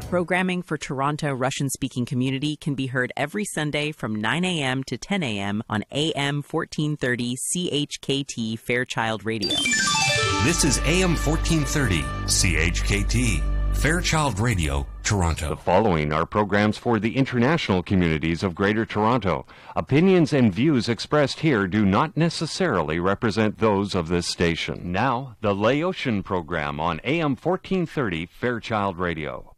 Programming for Toronto Russian-speaking community can be heard every Sunday from 9 a.m. to 10 a.m. on AM 1430 CHKT Fairchild Radio. This is AM 1430 CHKT Fairchild Radio, Toronto. The following are programs for the international communities of Greater Toronto. Opinions and views expressed here do not necessarily represent those of this station. Now, the Laotian program on AM 1430 Fairchild Radio.